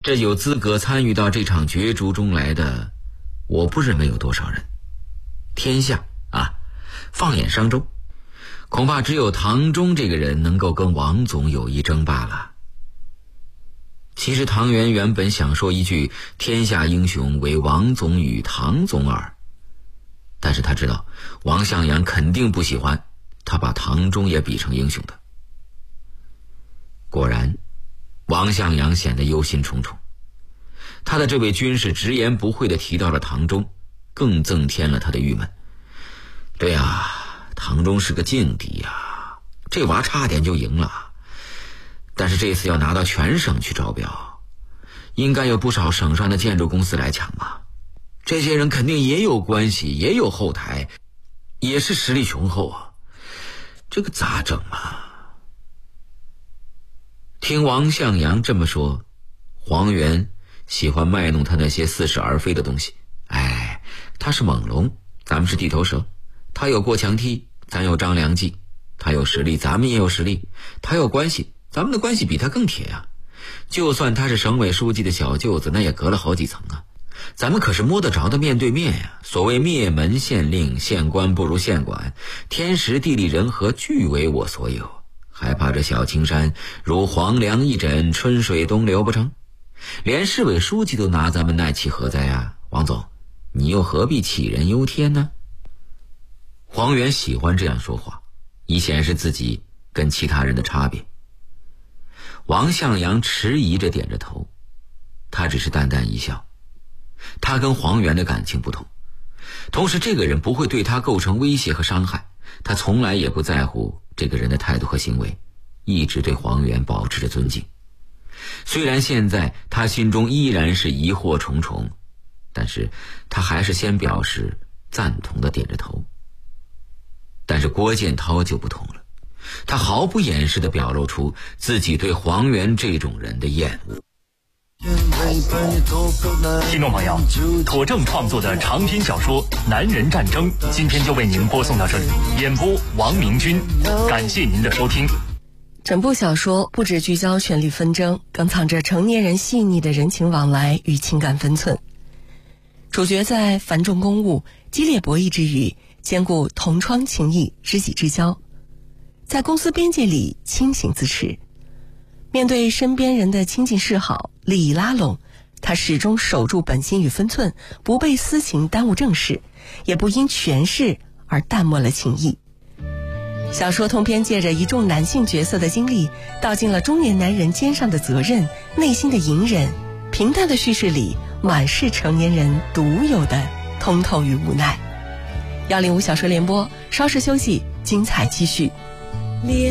这有资格参与到这场角逐中来的，我不认为有多少人。天下放眼商周，恐怕只有唐中这个人能够跟王总有一争罢了。其实唐元原本想说一句天下英雄为王总与唐总耳，但是他知道王向阳肯定不喜欢他把唐中也比成英雄的。果然王向阳显得忧心忡忡，他的这位军士直言不讳地提到了唐中，更增添了他的郁闷。对啊，唐中是个劲敌啊，这娃差点就赢了，但是这次要拿到全省去招标，应该有不少省上的建筑公司来抢吧。这些人肯定也有关系，也有后台，也是实力雄厚啊，这个咋整啊？听王向阳这么说，黄元喜欢卖弄他那些似是而非的东西。他是猛龙，咱们是地头蛇，他有过墙梯，咱有张良计，他有实力，咱们也有实力，他有关系，咱们的关系比他更铁啊。就算他是省委书记的小舅子，那也隔了好几层啊，咱们可是摸得着的面对面呀。所谓灭门县令，县官不如县管，天时地利人和俱为我所有，还怕这小青山如黄粱一枕，春水东流不成？连市委书记都拿咱们奈其何哉啊？王总，你又何必杞人忧天呢？黄元喜欢这样说话，以显示自己跟其他人的差别。王向阳迟疑着点着头，他只是淡淡一笑。他跟黄元的感情不同，同时这个人不会对他构成威胁和伤害，他从来也不在乎这个人的态度和行为，一直对黄元保持着尊敬。虽然现在他心中依然是疑惑重重，但是他还是先表示赞同的点着头。但是郭建涛就不同了，他毫不掩饰地表露出自己对黄元这种人的厌恶。 听众朋友，妥正创作的长篇小说《男人战争》今天就为您播送到这里，演播王明军，感谢您的收听。 整部小说不只聚焦权力纷争，更藏着成年人细腻的人情往来与情感分寸。主角在繁重公务、激烈博弈之余，兼顾同窗情谊、知己之交，在公司边界里清醒自持。面对身边人的亲近示好、利益拉拢，他始终守住本心与分寸，不被私情耽误正事，也不因权势而淡漠了情谊。小说通篇借着一众男性角色的经历，道尽了中年男人肩上的责任、内心的隐忍。平淡的叙事里满是成年人独有的通透与无奈。105小说联播，稍事休息，精彩继续。